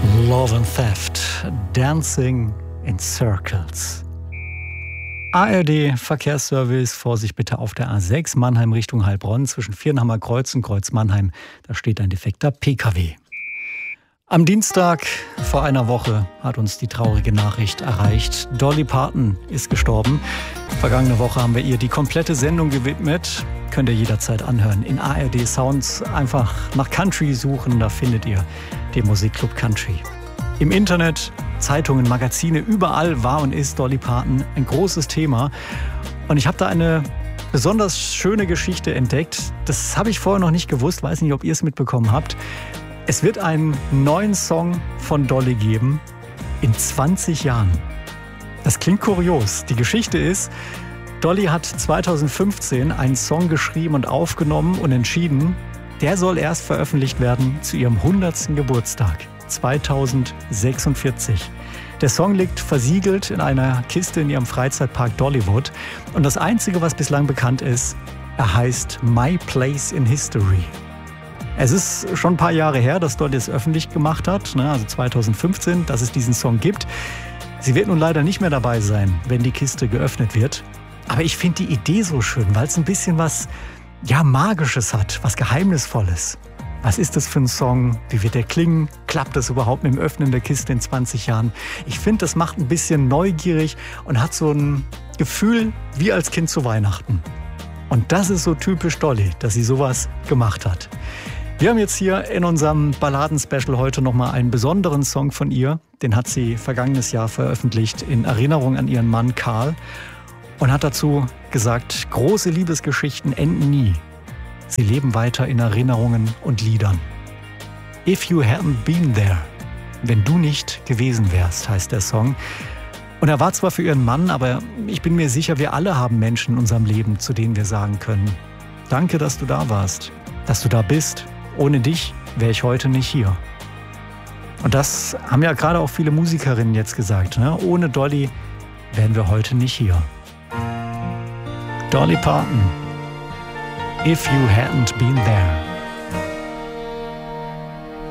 Love and Theft, Dancing in Circles. ARD Verkehrsservice, Vorsicht bitte auf der A6 Mannheim Richtung Heilbronn zwischen Viernhammer Kreuz und Kreuz Mannheim. Da steht ein defekter PKW. Am Dienstag vor einer Woche hat uns die traurige Nachricht erreicht. Dolly Parton ist gestorben. Vergangene Woche haben wir ihr die komplette Sendung gewidmet. Könnt ihr jederzeit anhören. In ARD Sounds einfach nach Country suchen, da findet ihr den Musikclub Country. Im Internet, Zeitungen, Magazine, überall war und ist Dolly Parton ein großes Thema. Und ich habe da eine besonders schöne Geschichte entdeckt. Das habe ich vorher noch nicht gewusst, weiß nicht, ob ihr es mitbekommen habt. Es wird einen neuen Song von Dolly geben in 20 Jahren. Das klingt kurios. Die Geschichte ist, Dolly hat 2015 einen Song geschrieben und aufgenommen und entschieden, der soll erst veröffentlicht werden zu ihrem 100. Geburtstag, 2046. Der Song liegt versiegelt in einer Kiste in ihrem Freizeitpark Dollywood. Und das Einzige, was bislang bekannt ist, er heißt My Place in History. Es ist schon ein paar Jahre her, dass Dolly es öffentlich gemacht hat, also 2015, dass es diesen Song gibt. Sie wird nun leider nicht mehr dabei sein, wenn die Kiste geöffnet wird. Aber ich finde die Idee so schön, weil es ein bisschen was Magisches hat, was Geheimnisvolles. Was ist das für ein Song? Wie wird der klingen? Klappt das überhaupt mit dem Öffnen der Kiste in 20 Jahren? Ich finde, das macht ein bisschen neugierig und hat so ein Gefühl wie als Kind zu Weihnachten. Und das ist so typisch Dolly, dass sie sowas gemacht hat. Wir haben jetzt hier in unserem Balladen-Special heute nochmal einen besonderen Song von ihr. Den hat sie vergangenes Jahr veröffentlicht in Erinnerung an ihren Mann Karl und hat dazu gesagt, große Liebesgeschichten enden nie. Sie leben weiter in Erinnerungen und Liedern. If you hadn't been there, wenn du nicht gewesen wärst, heißt der Song. Und er war zwar für ihren Mann, aber ich bin mir sicher, wir alle haben Menschen in unserem Leben, zu denen wir sagen können, danke, dass du da warst, dass du da bist. Ohne dich wäre ich heute nicht hier. Und das haben ja gerade auch viele Musikerinnen jetzt gesagt. Ne? Ohne Dolly wären wir heute nicht hier. Dolly Parton, If You Hadn't Been There.